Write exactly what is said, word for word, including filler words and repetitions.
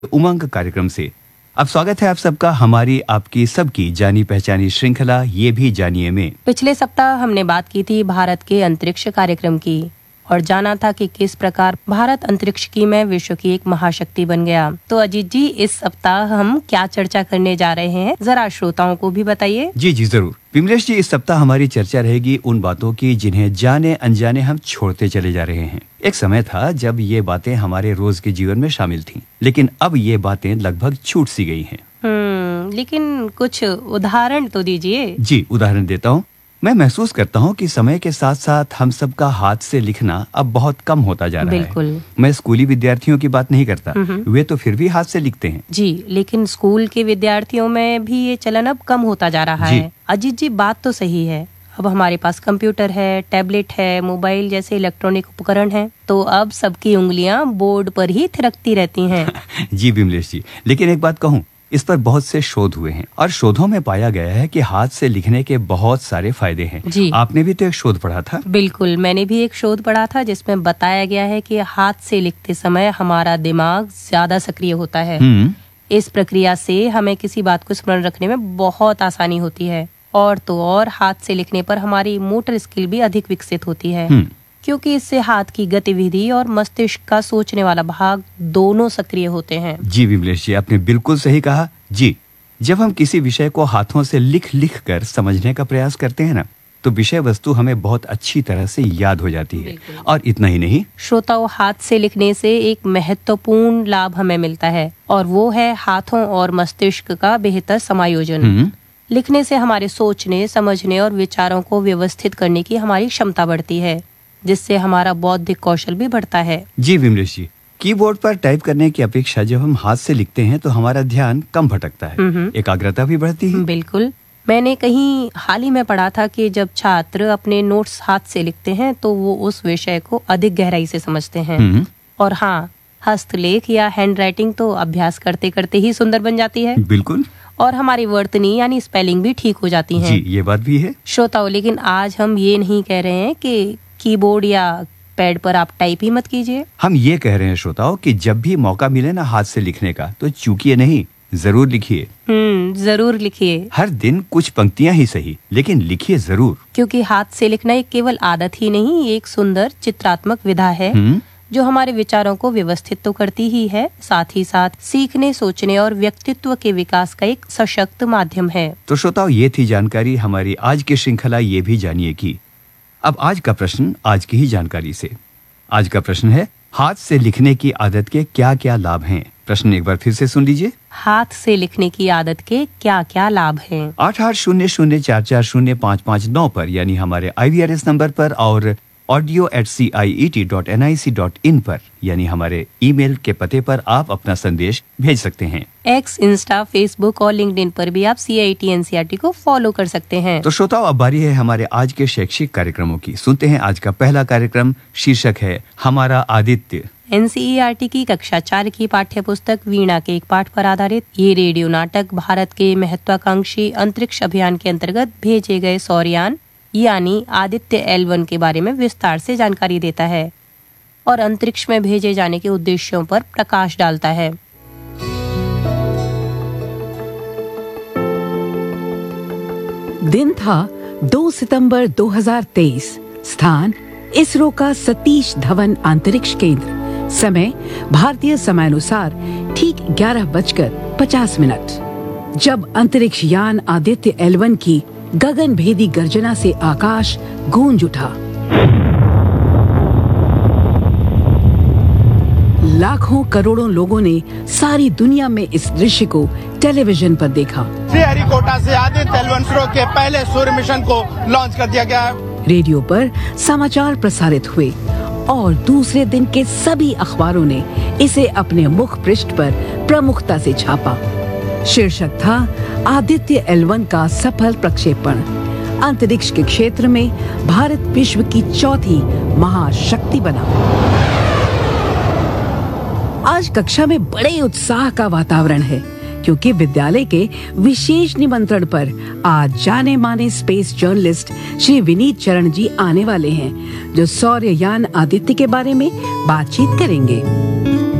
उमंग कार्यक्रम से। अब स्वागत है आप सबका हमारी आपकी सबकी जानी पहचानी श्रृंखला ये भी जानिए में। पिछले सप्ताह हमने बात की थी भारत के अंतरिक्ष कार्यक्रम की और जाना था कि किस प्रकार भारत अंतरिक्ष की में विश्व की एक महाशक्ति बन गया। तो अजीत जी, इस सप्ताह हम क्या चर्चा करने जा रहे हैं, जरा श्रोताओं को भी बताइए। जी जी जरूर विमलेश जी, इस सप्ताह हमारी चर्चा रहेगी उन बातों की जिन्हें जाने अनजाने हम छोड़ते चले जा रहे हैं। एक समय था जब ये बातें हमारे रोज के जीवन में शामिल थीं, लेकिन अब ये बातें लगभग छूट सी गई हैं। हम्म लेकिन कुछ उदाहरण तो दीजिए। जी उदाहरण देता हूँ। मैं महसूस करता हूँ कि समय के साथ साथ हम सबका हाथ से लिखना अब बहुत कम होता जा रहा बिल्कुल। है। मैं स्कूली विद्यार्थियों की बात नहीं करता, वे तो फिर भी हाथ से लिखते हैं। जी, लेकिन स्कूल के विद्यार्थियों में भी ये चलन अब कम होता जा रहा है। अजीत जी, बात तो सही है। अब हमारे पास कंप्यूटर है, टैबलेट है, मोबाइल जैसे इलेक्ट्रॉनिक उपकरण हैं, तो अब सबकी उंगलियां बोर्ड पर ही थिरकती रहती हैं। जी विमलेश जी, लेकिन एक बात कहूँ, इस पर बहुत से शोध हुए हैं और शोधों में पाया गया है कि हाथ से लिखने के बहुत सारे फायदे हैं। जी। आपने भी तो एक शोध पढ़ा था। बिल्कुल, मैंने भी एक शोध पढ़ा था जिसमें बताया गया है कि हाथ से लिखते समय हमारा दिमाग ज्यादा सक्रिय होता है। इस प्रक्रिया से हमें किसी बात को स्मरण रखने में बहुत आसानी होती है और तो और हाथ से लिखने पर हमारी मोटर स्किल भी अधिक विकसित होती है, क्योंकि इससे हाथ की गतिविधि और मस्तिष्क का सोचने वाला भाग दोनों सक्रिय होते हैं। जी विमलेश जी, आपने बिल्कुल सही कहा। जी, जब हम किसी विषय को हाथों से लिख लिख कर समझने का प्रयास करते हैं ना, तो विषय वस्तु हमें बहुत अच्छी तरह से याद हो जाती है। और इतना ही नहीं, श्रोताओं, हाथ से लिखने से एक महत्वपूर्ण लाभ हमें मिलता है और वो है हाथों और मस्तिष्क का बेहतर समायोजन। लिखने से हमारे सोचने, समझने और विचारों को व्यवस्थित करने की हमारी क्षमता बढ़ती है, जिससे हमारा बौद्धिक कौशल भी बढ़ता है। जी विमलेश जी, कीबोर्ड पर टाइप करने की अपेक्षा जब हम हाथ से लिखते हैं तो हमारा ध्यान कम भटकता है, एकाग्रता भी बढ़ती है। बिल्कुल, मैंने कहीं हाल ही में पढ़ा था कि जब छात्र अपने नोट्स हाथ से लिखते हैं तो वो उस विषय को अधिक गहराई से समझते हैं। और हाँ, हस्तलेख या हैंड राइटिंग तो अभ्यास करते करते ही सुंदर बन जाती है। बिल्कुल। और हमारी वर्तनी यानी स्पेलिंग भी ठीक हो जाती है। जी, ये बात भी है। श्रोताओं, लेकिन आज हम ये नहीं कह रहे हैं कि कीबोर्ड या पैड पर आप टाइप ही मत कीजिए। हम ये कह रहे हैं श्रोताओं कि जब भी मौका मिले ना हाथ से लिखने का, तो चूकिए नहीं, जरूर लिखिए। हम्म जरूर लिखिए। हर दिन कुछ पंक्तियां ही सही, लेकिन लिखिए जरूर। क्योंकि हाथ से लिखना एक केवल आदत ही नहीं, एक सुंदर चित्रात्मक विधा है जो हमारे विचारों को व्यवस्थित तो करती ही है, साथ ही साथ सीखने, सोचने और व्यक्तित्व के विकास का एक सशक्त माध्यम है। तो श्रोताओं, ये थी जानकारी हमारी आज की श्रृंखला ये भी जानिए की। अब आज का प्रश्न आज की ही जानकारी से। आज का प्रश्न है, हाथ से लिखने की आदत के क्या क्या लाभ हैं? प्रश्न एक बार फिर से सुन लीजिए। हाथ से लिखने की आदत के क्या क्या लाभ हैं? आठ आठ शून्य शून्य चार चार शून्य पाँच पाँच नौ पर यानी हमारे आई वी आर एस नंबर पर और audio eight C I E T dot N I C dot in पर यानी हमारे ईमेल के पते पर आप अपना संदेश भेज सकते हैं। एक्स, इंस्टा, फेसबुक और लिंक्डइन पर भी आप सी I T N C R T को फॉलो कर सकते हैं। तो श्रोताओं, अब बारी है हमारे आज के शैक्षिक कार्यक्रमों की। सुनते हैं आज का पहला कार्यक्रम, शीर्षक है हमारा Aditya. N C E R T की कक्षा चार की पाठ्य पुस्तक वीणा के एक पाठ पर आधारित ये रेडियो नाटक भारत के महत्वाकांक्षी अंतरिक्ष अभियान के अंतर्गत भेजे गए सौरयान यानी आदित्य एल वन के बारे में विस्तार से जानकारी देता है और अंतरिक्ष में भेजे जाने के उद्देश्यों पर प्रकाश डालता है। दिन था दो सितंबर दो हज़ार तेईस। स्थान इसरो का सतीश धवन अंतरिक्ष केंद्र। समय भारतीय समयानुसार ठीक ग्यारह बजकर पचास मिनट। जब अंतरिक्ष यान आदित्य एल वन की गगन भेदी गर्जना से आकाश गूंज उठा। लाखों करोड़ों लोगों ने सारी दुनिया में इस दृश्य को टेलीविजन पर देखा। श्रीहरिकोटा से आदित्य एल वन इसरो के पहले सूर्य मिशन को लॉन्च कर दिया गया है। रेडियो पर समाचार प्रसारित हुए और दूसरे दिन के सभी अखबारों ने इसे अपने मुख पृष्ठ पर प्रमुखता से छापा। शीर्षक था आदित्य एल वन का सफल प्रक्षेपण। अंतरिक्ष के क्षेत्र में भारत विश्व की चौथी महाशक्ति बना। आज कक्षा में बड़े उत्साह का वातावरण है क्योंकि विद्यालय के विशेष निमंत्रण पर आज जाने माने स्पेस जर्नलिस्ट श्री विनीत चरण जी आने वाले हैं जो सौरयान आदित्य के बारे में बातचीत करेंगे।